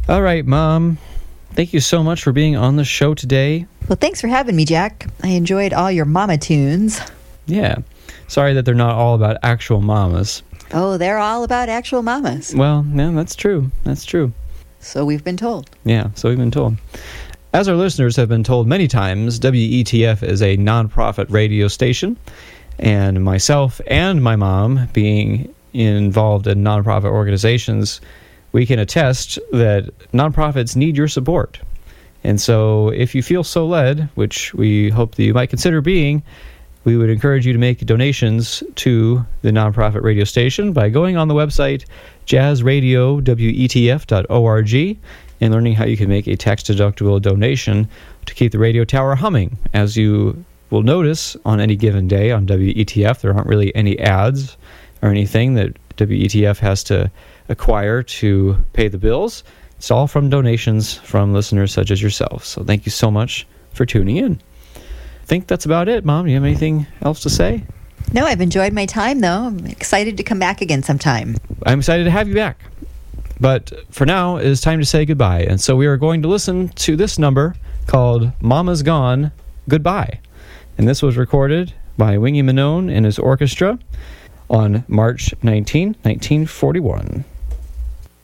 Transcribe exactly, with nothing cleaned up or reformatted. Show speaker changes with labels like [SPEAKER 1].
[SPEAKER 1] All right, Mom. Thank you so much for being on the show today.
[SPEAKER 2] Well, thanks for having me, Jack. I enjoyed all your mama tunes.
[SPEAKER 1] Yeah. Sorry that they're not all about actual mamas.
[SPEAKER 2] Oh, they're all about actual mamas.
[SPEAKER 1] Well, yeah, that's true. That's true.
[SPEAKER 2] So we've been told.
[SPEAKER 1] Yeah, so we've been told. As our listeners have been told many times, W E T F is a nonprofit radio station, and myself and my mom, being involved in nonprofit organizations, we can attest that nonprofits need your support. And so if you feel so led, which we hope that you might consider being, we would encourage you to make donations to the nonprofit radio station by going on the website jazz radio w e t f dot org and learning how you can make a tax-deductible donation to keep the radio tower humming. As you will notice on any given day on W E T F, there aren't really any ads or anything that W E T F has to acquire to pay the bills. It's all from donations from listeners such as yourself. So thank you so much for tuning in. I think that's about it, Mom. Do you have anything else to say?
[SPEAKER 2] No, I've enjoyed my time, though. I'm excited to come back again sometime.
[SPEAKER 1] I'm excited to have you back. But for now, it is time to say goodbye. And so we are going to listen to this number called Mama's Gone, Goodbye. And this was recorded by Wingy Manone and his orchestra on March nineteenth, nineteen forty-one.